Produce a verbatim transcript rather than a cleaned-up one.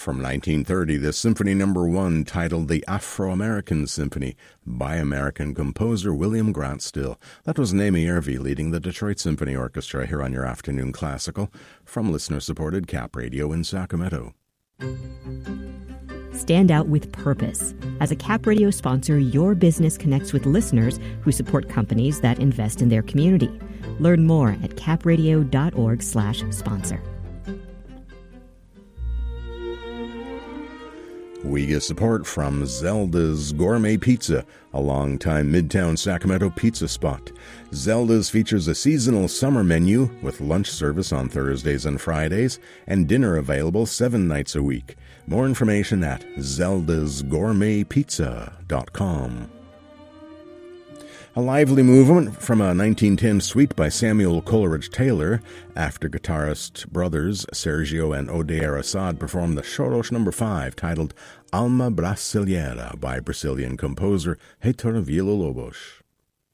From nineteen thirty, the Symphony Number One, titled the Afro-American Symphony by American composer William Grant Still. That was Naomi Irvie leading the Detroit Symphony Orchestra here on your Afternoon Classical from listener-supported Cap Radio in Sacramento. Stand out with purpose. As a Cap Radio sponsor, your business connects with listeners who support companies that invest in their community. Learn more at capradio.org slash sponsor. We get support from Zelda's Gourmet Pizza, a longtime Midtown Sacramento pizza spot. Zelda's features a seasonal summer menu with lunch service on Thursdays and Fridays and dinner available seven nights a week. More information at zeldas gourmet pizza dot com. A lively movement from a nineteen ten suite by Samuel Coleridge Taylor, after guitarist brothers Sergio and Odair Assad performed the Choros number five, titled Alma Brasileira by Brazilian composer Heitor Villa-Lobos.